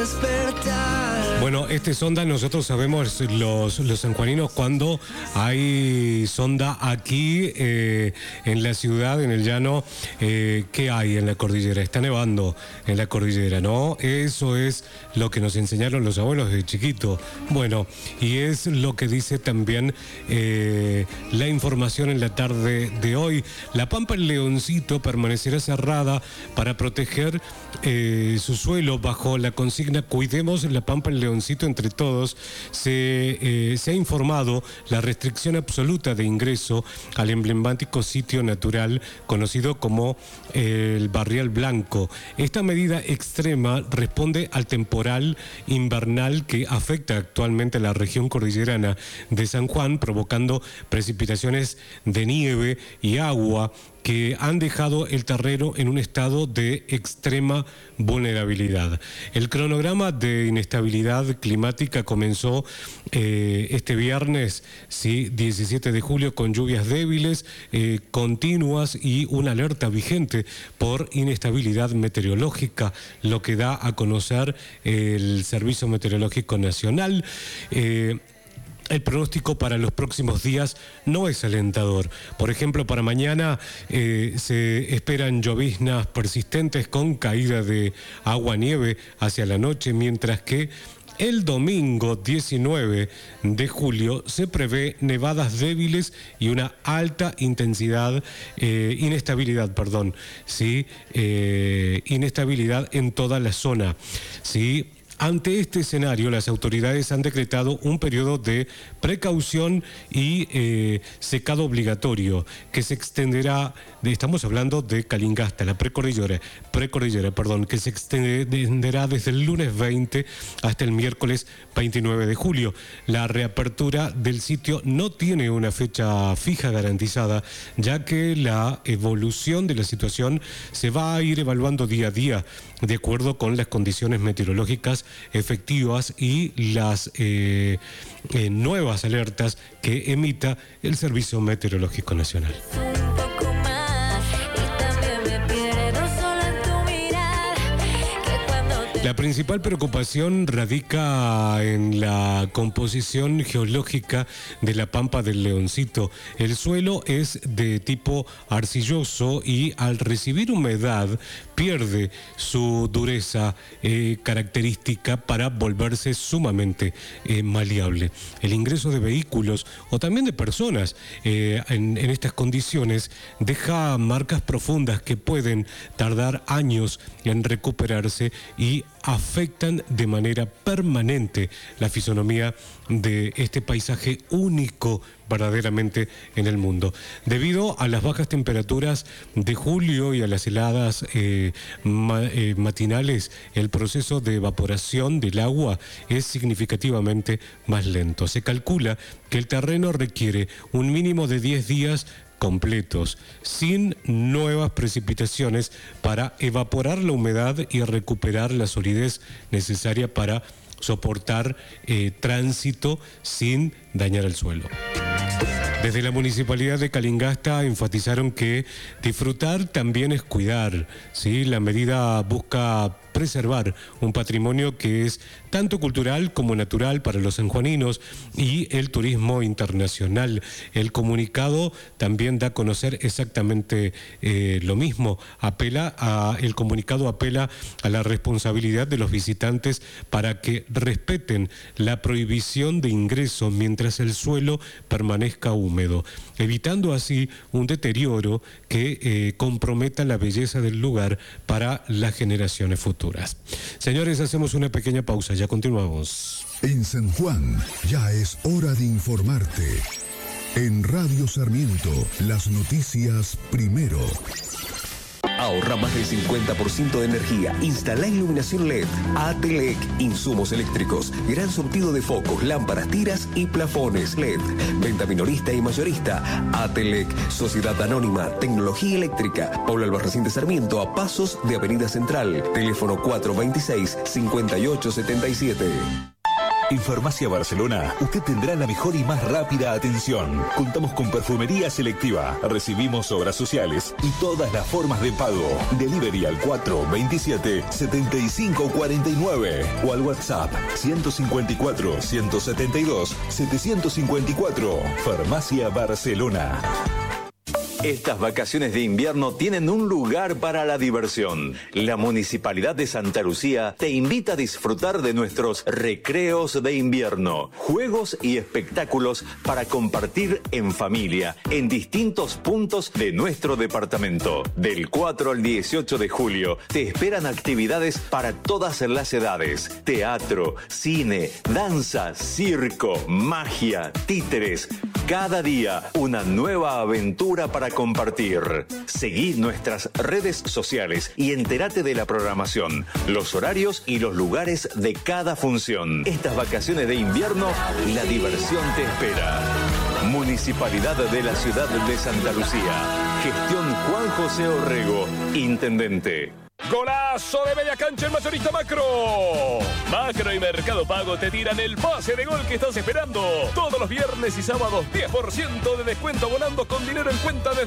despertar. Bueno, sonda, nosotros sabemos los sanjuaninos cuando hay sonda aquí en la ciudad, en el llano, ¿qué hay en la cordillera? Está nevando en la cordillera, ¿no? Eso es lo que nos enseñaron los abuelos de chiquito. Bueno, y es lo que dice también la información en la tarde de hoy. La Pampa El Leoncito permanecerá cerrada para proteger su suelo bajo la consigna Cuidemos la Pampa El Leoncito entre todos. Se ha informado la restricción absoluta de ingreso al emblemático sitio natural conocido como el Barrial Blanco. Esta medida extrema responde al temporal invernal que afecta actualmente a la región cordillerana de San Juan, provocando precipitaciones de nieve y agua que han dejado el terreno en un estado de extrema vulnerabilidad. El cronograma de inestabilidad climática comenzó este viernes, sí, 17 de julio, con lluvias débiles, continuas y una alerta vigente por inestabilidad meteorológica, lo que da a conocer el Servicio Meteorológico Nacional. El pronóstico para los próximos días no es alentador. Por ejemplo, para mañana se esperan lloviznas persistentes con caída de agua-nieve hacia la noche, mientras que el domingo 19 de julio se prevé nevadas débiles y una alta inestabilidad en toda la zona, ¿sí? Ante este escenario, las autoridades han decretado un periodo de precaución y secado obligatorio que se extenderá, estamos hablando de Calingasta, la precordillera, que se extenderá desde el lunes 20 hasta el miércoles 29 de julio. La reapertura del sitio no tiene una fecha fija garantizada, ya que la evolución de la situación se va a ir evaluando día a día, de acuerdo con las condiciones meteorológicas efectivas y las nuevas alertas que emita el Servicio Meteorológico Nacional. La principal preocupación radica en la composición geológica de la Pampa del Leoncito. El suelo es de tipo arcilloso y al recibir humedad pierde su dureza característica para volverse sumamente maleable. El ingreso de vehículos o también de personas en estas condiciones deja marcas profundas que pueden tardar años en recuperarse y afectan de manera permanente la fisonomía de este paisaje único verdaderamente en el mundo. Debido a las bajas temperaturas de julio y a las heladas matinales, el proceso de evaporación del agua es significativamente más lento. Se calcula que el terreno requiere un mínimo de 10 días completos, sin nuevas precipitaciones, para evaporar la humedad y recuperar la solidez necesaria para soportar tránsito sin dañar el suelo. Desde la Municipalidad de Calingasta enfatizaron que disfrutar también es cuidar, ¿sí? La medida busca preservar un patrimonio que es tanto cultural como natural para los sanjuaninos y el turismo internacional. El comunicado también da a conocer exactamente lo mismo. El comunicado apela a la responsabilidad de los visitantes para que respeten la prohibición de ingreso mientras el suelo permanezca húmedo, evitando así un deterioro que comprometa la belleza del lugar para las generaciones futuras. Señores, hacemos una pequeña pausa, ya continuamos. En San Juan ya es hora de informarte. En Radio Sarmiento, las noticias primero. Ahorra más del 50% de energía. Instala iluminación LED. Atelec, insumos eléctricos. Gran surtido de focos, lámparas, tiras y plafones LED. Venta minorista y mayorista. Atelec, Sociedad Anónima, Tecnología Eléctrica. Pablo Albarracín de Sarmiento, a pasos de Avenida Central. Teléfono 426-5877. En Farmacia Barcelona, usted tendrá la mejor y más rápida atención. Contamos con perfumería selectiva, recibimos obras sociales y todas las formas de pago. Delivery al 427-7549 o al WhatsApp 154-172-754. Farmacia Barcelona. Estas vacaciones de invierno tienen un lugar para la diversión. La Municipalidad de Santa Lucía te invita a disfrutar de nuestros recreos de invierno, juegos y espectáculos para compartir en familia en distintos puntos de nuestro departamento. Del 4 al 18 de julio te esperan actividades para todas las edades: teatro, cine, danza, circo, magia, títeres. Cada día una nueva aventura para compartir. Seguí nuestras redes sociales y entérate de la programación, los horarios y los lugares de cada función. Estas vacaciones de invierno, la diversión te espera. Municipalidad de la Ciudad de Santa Lucía. Gestión Juan José Orrego, Intendente. ¡Golazo de media cancha en Mayorista Macro! Macro y Mercado Pago te tiran el pase de gol que estás esperando. Todos los viernes y sábados, 10% de descuento volando con dinero en cuenta desde